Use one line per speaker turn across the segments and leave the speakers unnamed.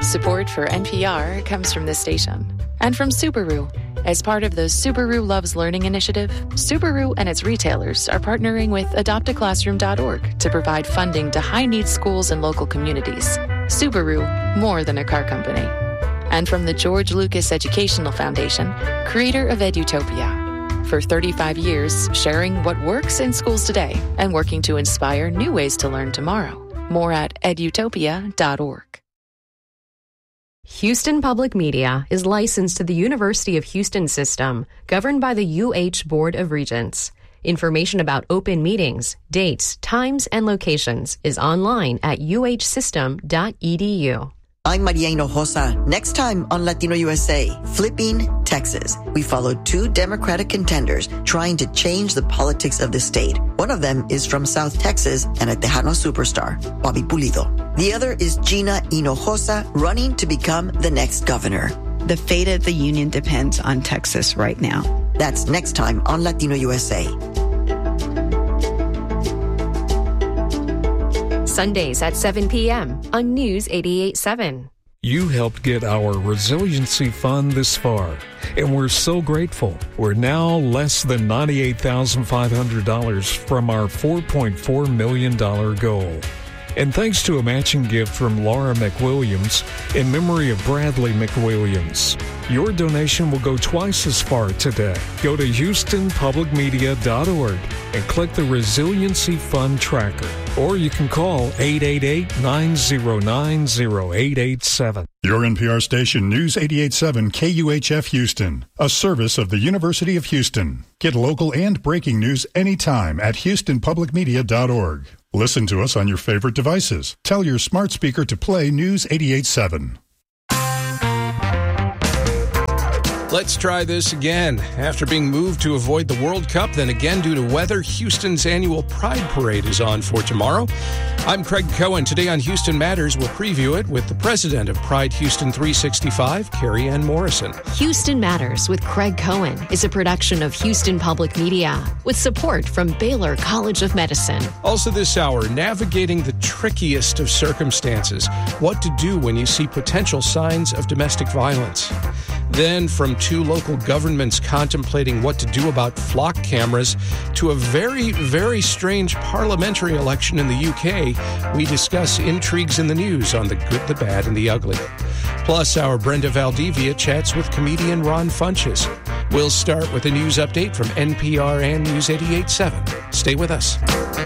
Support for NPR comes from this station and from Subaru. As part of the Subaru Loves Learning initiative, Subaru and its retailers are partnering with adoptaclassroom.org to provide funding to high-needs schools and local communities. Subaru, more than a car company. And from the George Lucas Educational Foundation, creator of Edutopia. For 35 years, sharing what works in schools today and working to inspire new ways to learn tomorrow. More at edutopia.org.
Houston Public Media is licensed to the University of Houston system, governed by the UH Board of Regents. Information about open meetings, dates, times, and locations is online at uhsystem.edu.
I'm Maria Hinojosa. Next time on Latino USA, flipping Texas. We followed two Democratic contenders trying to change the politics of the state. One of them is from South Texas and a Tejano superstar, Bobby Pulido. The other is Gina Hinojosa, running to become the next governor.
The fate of the union depends on Texas right now.
That's next time on Latino USA.
Sundays at 7 p.m. on News 88.7.
You helped get our resiliency fund this far, and we're so grateful. We're now less than $98,500 from our $4.4 million goal. And thanks to a matching gift from Laura McWilliams in memory of Bradley McWilliams. Your donation will go twice as far today. Go to HoustonPublicMedia.org and click the Resiliency Fund tracker. Or you can call 888-909-0887.
Your NPR station, News 88.7 KUHF Houston, a service of the University of Houston. Get local and breaking news anytime at HoustonPublicMedia.org. Listen to us on your favorite devices. Tell your smart speaker to play News 88.7.
Let's try this again. After being moved to avoid the World Cup, then again due to weather, Houston's annual Pride Parade is on for tomorrow. I'm Craig Cohen. Today on Houston Matters, we'll preview it with the president of Pride Houston 365, Carrie Ann Morrison.
Houston Matters with Craig Cohen is a production of Houston Public Media with support from Baylor College of Medicine.
Also this hour, navigating the trickiest of circumstances. What to do when you see potential signs of domestic violence. Then, from two local governments contemplating what to do about flock cameras to a very, very strange parliamentary election in the UK, we discuss intrigues in the news on the good, the bad, and the ugly. Plus, our Brenda Valdivia chats with comedian Ron Funches. We'll start with a news update from NPR and News 88.7. Stay with us.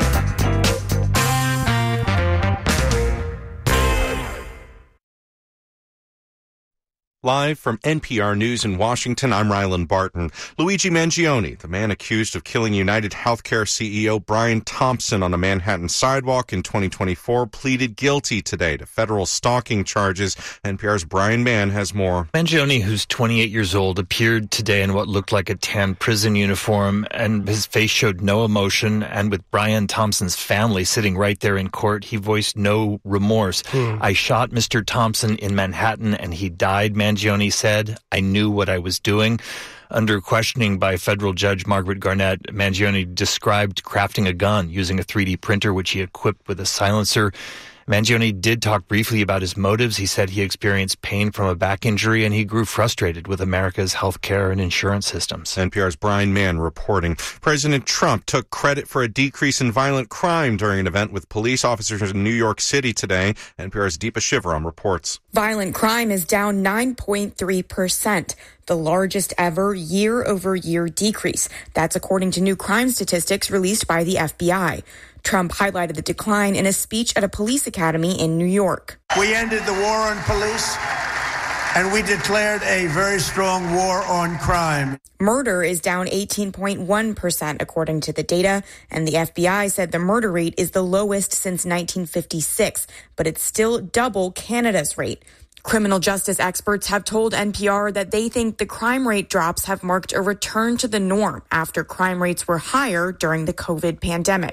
Live from NPR News in Washington, I'm Rylan Barton. Luigi Mangione, the man accused of killing United Healthcare CEO Brian Thompson on a Manhattan sidewalk in 2024, pleaded guilty today to federal stalking charges. NPR's Brian Mann has more.
Mangione, who's 28 years old, appeared today in what looked like a tan prison uniform, and his face showed no emotion. And with Brian Thompson's family sitting right there in court, he voiced no remorse. I shot Mr. Thompson in Manhattan and he died, Mangione said. I knew what I was doing. Under questioning by federal judge Margaret Garnett, Mangione described crafting a gun using a 3D printer, which he equipped with a silencer. Mangione did talk briefly about his motives. He said he experienced pain from a back injury and he grew frustrated with America's healthcare and insurance systems.
NPR's Brian Mann reporting. President Trump took credit for a decrease in violent crime during an event with police officers in New York City today. NPR's Deepa Shivaram reports.
Violent crime is down 9.3%, the largest ever year-over-year decrease. That's according to new crime statistics released by the FBI. Trump highlighted the decline in a speech at a police academy in New York.
We ended the war on police, and we declared a very strong war on crime.
Murder is down 18.1%, according to the data, and the FBI said the murder rate is the lowest since 1956, but it's still double Canada's rate. Criminal justice experts have told NPR that they think the crime rate drops have marked a return to the norm after crime rates were higher during the COVID pandemic.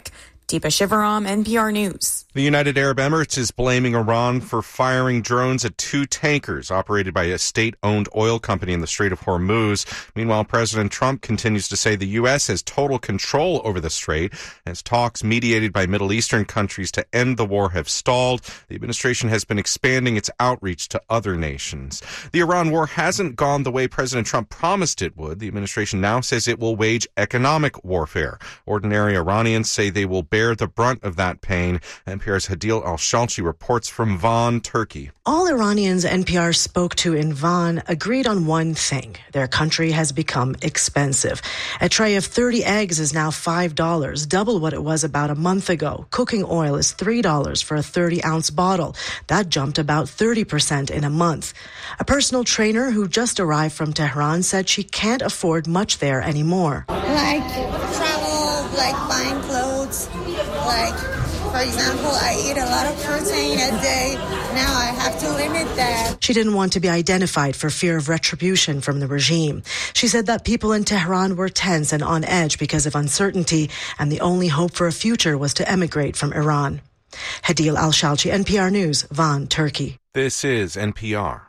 Deepa Shivaram, NPR News.
The United Arab Emirates is blaming Iran for firing drones at 2 tankers operated by a state-owned oil company in the Strait of Hormuz. Meanwhile, President Trump continues to say the U.S. has total control over the strait as talks mediated by Middle Eastern countries to end the war have stalled. The administration has been expanding its outreach to other nations. The Iran war hasn't gone the way President Trump promised it would. The administration now says it will wage economic warfare. Ordinary Iranians say they will bear the brunt of that pain. NPR's Hadil Al-Shalchi reports from Van, Turkey.
All Iranians NPR spoke to in Van agreed on one thing. Their country has become expensive. A tray of 30 eggs is now $5, double what it was about a month ago. Cooking oil is $3 for a 30-ounce bottle. That jumped about 30% in a month. A personal trainer who just arrived from Tehran said she can't afford much there anymore.
Like travel, like buying clothes, like, for example, I eat a lot of protein a day. Now I have to limit that.
She didn't want to be identified for fear of retribution from the regime. She said that people in Tehran were tense and on edge because of uncertainty, and the only hope for a future was to emigrate from Iran. Hadil Al-Shalchi, NPR News, Van, Turkey.
This is NPR.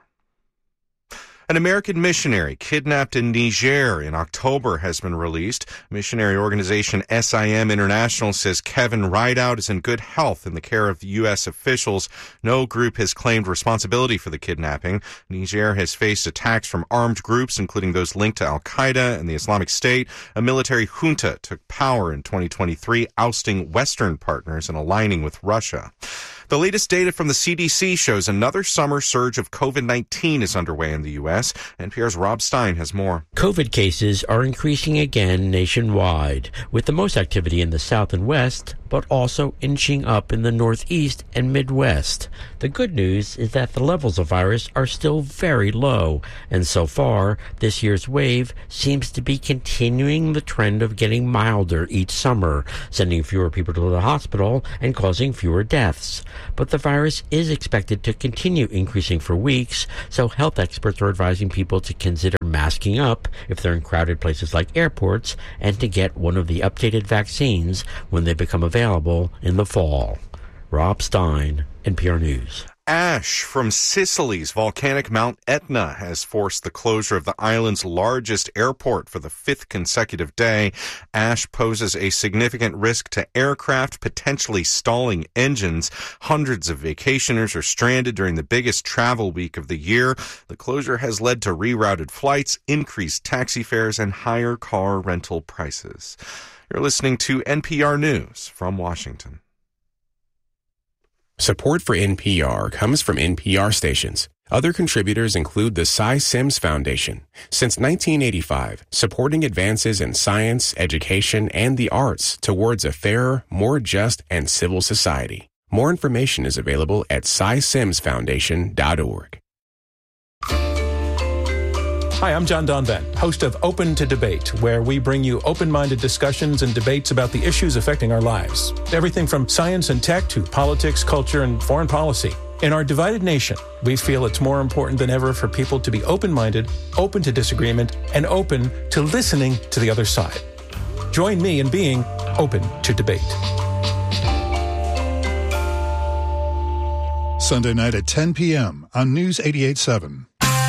An American missionary kidnapped in Niger in October has been released. Missionary organization SIM International says Kevin Rideout is in good health in the care of U.S. officials. No group has claimed responsibility for the kidnapping. Niger has faced attacks from armed groups, including those linked to Al-Qaeda and the Islamic State. A military junta took power in 2023, ousting Western partners and aligning with Russia. The latest data from the CDC shows another summer surge of COVID-19 is underway in the U.S. NPR's Rob Stein has more.
COVID cases are increasing again nationwide, with the most activity in the South and West, but also inching up in the Northeast and Midwest. The good news is that the levels of virus are still very low, and so far, this year's wave seems to be continuing the trend of getting milder each summer, sending fewer people to the hospital and causing fewer deaths. But the virus is expected to continue increasing for weeks, so health experts are advising people to consider masking up if they're in crowded places like airports and to get one of the updated vaccines when they become available in the fall. Rob Stein, NPR News.
Ash from Sicily's volcanic Mount Etna has forced the closure of the island's largest airport for the 5th consecutive day. Ash poses a significant risk to aircraft, potentially stalling engines. Hundreds of vacationers are stranded during the biggest travel week of the year. The closure has led to rerouted flights, increased taxi fares, and higher car rental prices. You're listening to NPR News from Washington.
Support for NPR comes from NPR stations. Other contributors include the Cy Sims Foundation. Since 1985, supporting advances in science, education, and the arts towards a fairer, more just, and civil society. More information is available at cysimsfoundation.org.
Hi, I'm John Donvan, host of Open to Debate, where we bring you open-minded discussions and debates about the issues affecting our lives. Everything from science and tech to politics, culture, and foreign policy. In our divided nation, we feel it's more important than ever for people to be open-minded, open to disagreement, and open to listening to the other side. Join me in being open to debate.
Sunday night at 10 p.m. on News 88.7.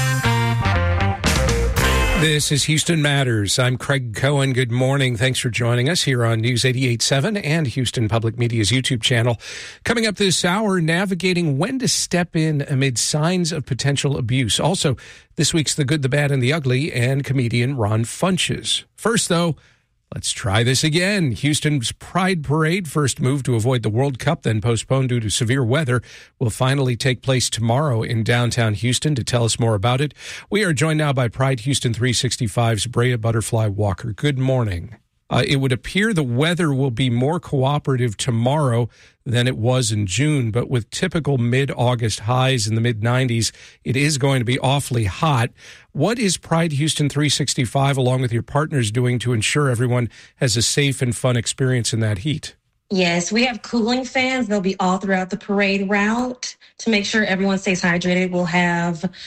This is Houston Matters. I'm Craig Cohen. Good morning. Thanks for joining us here on News 88.7 and Houston Public Media's YouTube channel. Coming up this hour, navigating when to step in amid signs of potential abuse. Also, this week's The Good, the Bad, and the Ugly, and comedian Ron Funches. First, though, let's try this again. Houston's Pride Parade, first moved to avoid the World Cup, then postponed due to severe weather, will finally take place tomorrow in downtown Houston. To tell us more about it, we are joined now by Pride Houston 365's Brea Butterfly Walker. Good morning. It would appear the weather will be more cooperative tomorrow than it was in June, but with typical mid-August highs in the mid-90s, it is going to be awfully hot. What is Pride Houston 365, along with your partners, doing to ensure everyone has a safe and fun experience in that heat?
Yes, we have cooling fans. They'll be all throughout the parade route to make sure everyone stays hydrated. We'll have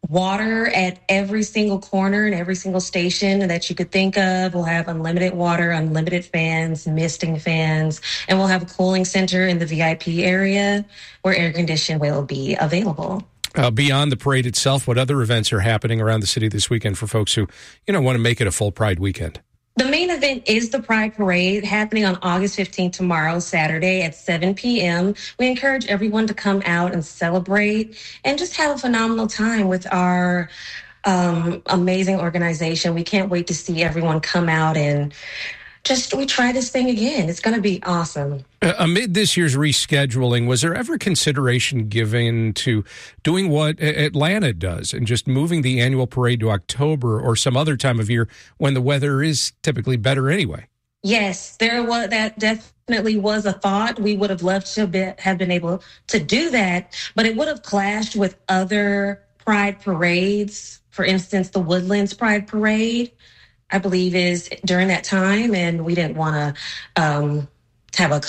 water at every single corner and every single station that you could think of. We'll have unlimited water, unlimited fans, misting fans, and we'll have a cooling center in the VIP area where air conditioning will be available.
Beyond the parade itself, what other events are happening around the city this weekend for folks who, want to make it a full Pride weekend?
The main event is the Pride Parade happening on August 15th, tomorrow, Saturday at 7 p.m. We encourage everyone to come out and celebrate and just have a phenomenal time with our amazing organization. We can't wait to see everyone come out and we try this thing again. It's going to be awesome.
Amid this year's rescheduling, was there ever consideration given to doing what Atlanta does and just moving the annual parade to October or some other time of year when the weather is typically better anyway?
Yes, that definitely was a thought. We would have loved to have been able to do that, but it would have clashed with other Pride parades. For instance, the Woodlands Pride Parade, I believe, is during that time, and we didn't want to have a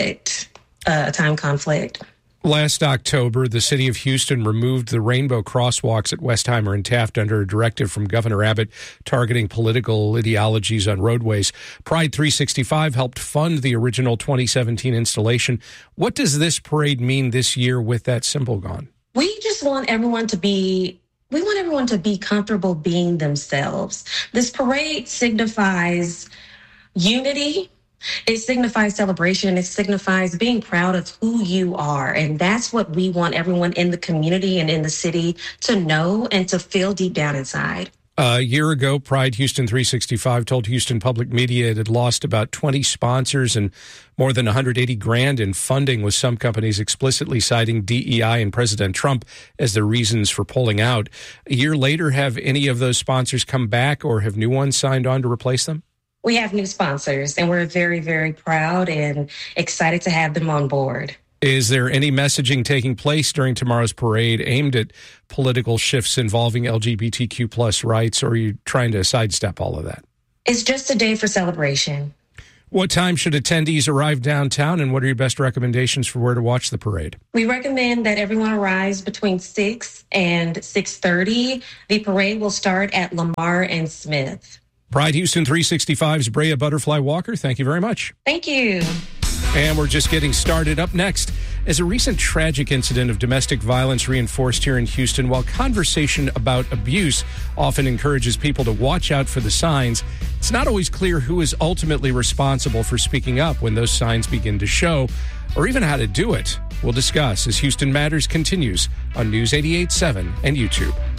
time conflict.
Last October, the city of Houston removed the rainbow crosswalks at Westheimer and Taft under a directive from Governor Abbott targeting political ideologies on roadways. Pride 365 helped fund the original 2017 installation. What does this parade mean this year with that symbol gone?
We just want everyone to be comfortable being themselves. This parade signifies unity. It signifies celebration. It signifies being proud of who you are. And that's what we want everyone in the community and in the city to know and to feel deep down inside.
A year ago, Pride Houston 365 told Houston Public Media it had lost about 20 sponsors and more than $180,000 in funding, with some companies explicitly citing DEI and President Trump as the reasons for pulling out. A year later, have any of those sponsors come back or have new ones signed on to replace them?
We have new sponsors, and we're very, very proud and excited to have them on board.
Is there any messaging taking place during tomorrow's parade aimed at political shifts involving LGBTQ plus rights, or are you trying to sidestep all of that?
It's just a day for celebration.
What time should attendees arrive downtown, and what are your best recommendations for where to watch the parade?
We recommend that everyone arrives between 6 and 6:30. The parade will start at Lamar and Smith.
Pride Houston 365's Brea Butterfly Walker, thank you very much.
Thank you.
And we're just getting started. Up next, as a recent tragic incident of domestic violence reinforced here in Houston, while conversation about abuse often encourages people to watch out for the signs, it's not always clear who is ultimately responsible for speaking up when those signs begin to show, or even how to do it. We'll discuss as Houston Matters continues on News 88.7 and YouTube.